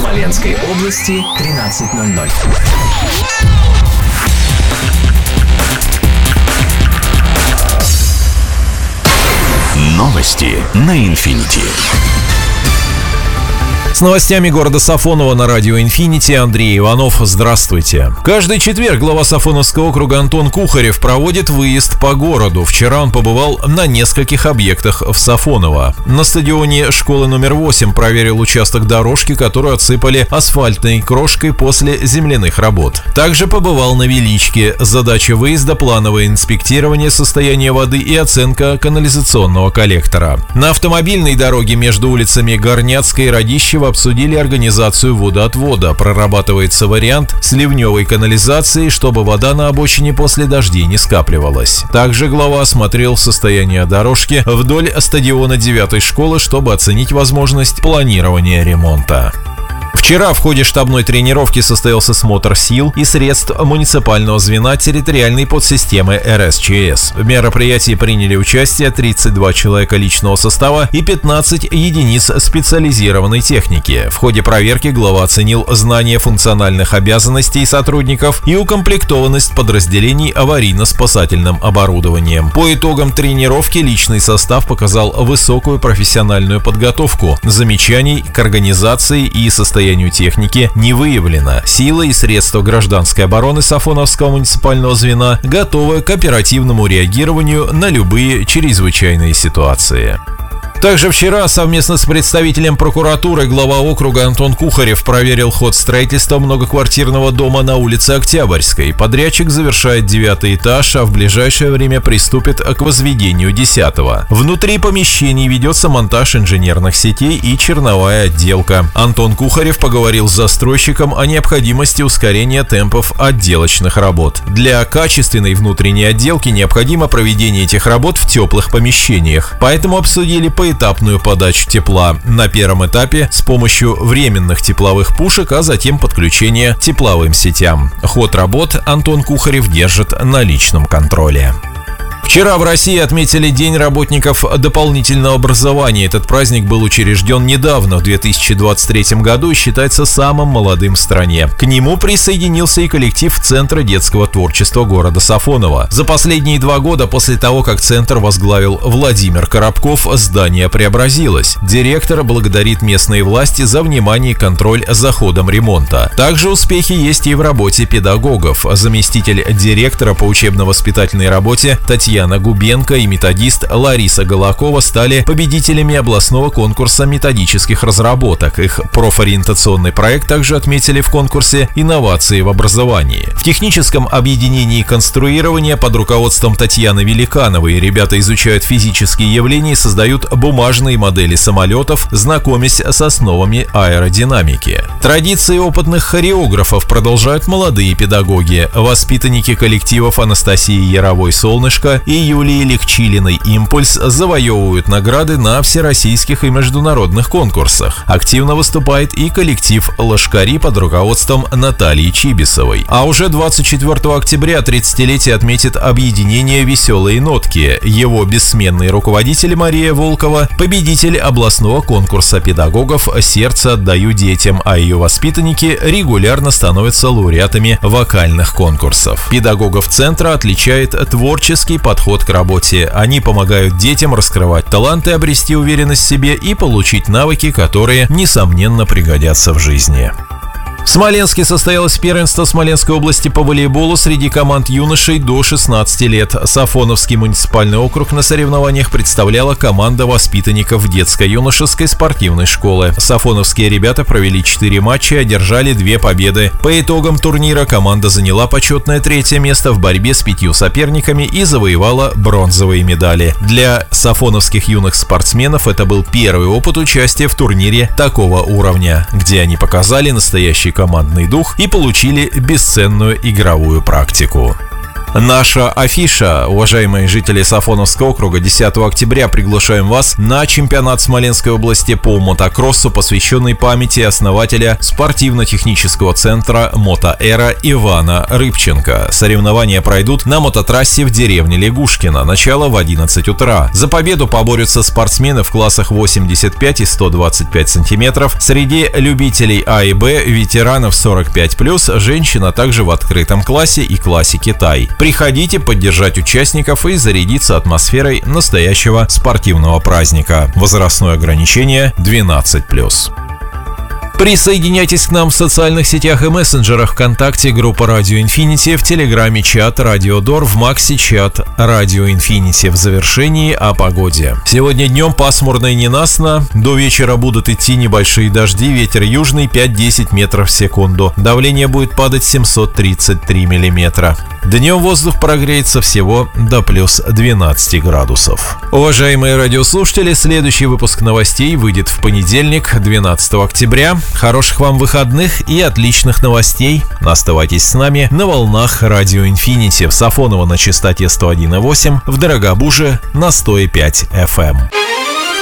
Смоленской области 13:00. Новости на Инфинити. С новостями города Сафоново на радио «Инфинити» Андрей Иванов. Здравствуйте. Каждый четверг глава Сафоновского округа Антон Кухарев проводит выезд по городу. Вчера он побывал на нескольких объектах в Сафоново. На стадионе школы номер 8 проверил участок дорожки, которую отсыпали асфальтной крошкой после земляных работ. Также побывал на Величке. Задача выезда – плановое инспектирование состояния воды и оценка канализационного коллектора. На автомобильной дороге между улицами Горняцкой и Радищева обсудили организацию водоотвода. Прорабатывается вариант сливневой канализации, чтобы вода на обочине после дождей не скапливалась. Также глава осмотрел состояние дорожки вдоль стадиона 9-й школы, чтобы оценить возможность планирования ремонта. Вчера в ходе штабной тренировки состоялся смотр сил и средств муниципального звена территориальной подсистемы РСЧС. В мероприятии приняли участие 32 человека личного состава и 15 единиц специализированной техники. В ходе проверки глава оценил знание функциональных обязанностей сотрудников и укомплектованность подразделений аварийно-спасательным оборудованием. По итогам тренировки личный состав показал высокую профессиональную подготовку. Замечаний к организации и состоянию техники не выявлено. Силы и средства гражданской обороны Сафоновского муниципального звена готовы к оперативному реагированию на любые чрезвычайные ситуации. Также вчера совместно с представителем прокуратуры глава округа Антон Кухарев проверил ход строительства многоквартирного дома на улице Октябрьской. Подрядчик завершает 9-й этаж, а в ближайшее время приступит к возведению 10-го. Внутри помещений ведется монтаж инженерных сетей и черновая отделка. Антон Кухарев поговорил с застройщиком о необходимости ускорения темпов отделочных работ. Для качественной внутренней отделки необходимо проведение этих работ в теплых помещениях. Поэтому обсудили поэтапную подачу тепла. На первом этапе с помощью временных тепловых пушек, а затем подключение к тепловым сетям. Ход работ Антон Кухарев держит на личном контроле. Вчера в России отметили День работников дополнительного образования. Этот праздник был учрежден недавно, в 2023 году, и считается самым молодым в стране. К нему присоединился и коллектив Центра детского творчества города Сафоново. За последние 2 года после того, как центр возглавил Владимир Коробков, здание преобразилось. Директор благодарит местные власти за внимание и контроль за ходом ремонта. Также успехи есть и в работе педагогов. Заместитель директора по учебно-воспитательной работе Татьяна Губенко и методист Лариса Голакова стали победителями областного конкурса методических разработок. Их профориентационный проект также отметили в конкурсе «Инновации в образовании». В техническом объединении конструирования под руководством Татьяны Великановой ребята изучают физические явления и создают бумажные модели самолетов, знакомясь с основами аэродинамики. Традиции опытных хореографов продолжают молодые педагоги. Воспитанники коллективов Анастасии Яровой «Солнышко» и Юлии Легчилиной «Импульс» завоевывают награды на всероссийских и международных конкурсах. Активно выступает и коллектив «Лошкари» под руководством Натальи Чибисовой. А уже 24 октября 30-летие отметит объединение «Веселые нотки». Его бессменный руководитель Мария Волкова – победитель областного конкурса педагогов «Сердце отдаю детям», а ее воспитанники регулярно становятся лауреатами вокальных конкурсов. Педагогов центра отличает творческий подход к работе. Они помогают детям раскрывать таланты, обрести уверенность в себе и получить навыки, которые, несомненно, пригодятся в жизни. В Смоленске состоялось первенство Смоленской области по волейболу среди команд юношей до 16 лет. Сафоновский муниципальный округ на соревнованиях представляла команда воспитанников детско-юношеской спортивной школы. Сафоновские ребята провели 4 матча и одержали 2 победы. По итогам турнира команда заняла почетное 3-е место в борьбе с 5 соперниками и завоевала бронзовые медали. Для сафоновских юных спортсменов это был первый опыт участия в турнире такого уровня, где они показали настоящий командный дух и получили бесценную игровую практику. Наша афиша. Уважаемые жители Сафоновского округа, 10 октября приглашаем вас на чемпионат Смоленской области по мотокроссу, посвященный памяти основателя спортивно-технического центра «Мотоэра» Ивана Рыбченко. Соревнования пройдут на мототрассе в деревне Лягушкино. Начало в 11 утра. За победу поборются спортсмены в классах 85 и 125 сантиметров. Среди любителей А и Б, ветеранов 45+, женщин, а также в открытом классе и классе Китай. Приходите поддержать участников и зарядиться атмосферой настоящего спортивного праздника. Возрастное ограничение 12+. Присоединяйтесь к нам в социальных сетях и мессенджерах: ВКонтакте, группа Радио Инфинити, в Телеграме чат Радио Дор, в Максе чат Радио Инфинити. В завершении о погоде. Сегодня днем пасмурно и ненастно. До вечера будут идти небольшие дожди, ветер южный 5-10 метров в секунду. Давление будет падать 733 миллиметра. Днем воздух прогреется всего до плюс 12 градусов. Уважаемые радиослушатели, следующий выпуск новостей выйдет в понедельник, 12 октября. Хороших вам выходных и отличных новостей. Оставайтесь с нами на волнах Радио Инфинити. В Сафоново на частоте 101,8, в Дорогобуже на 105 FM.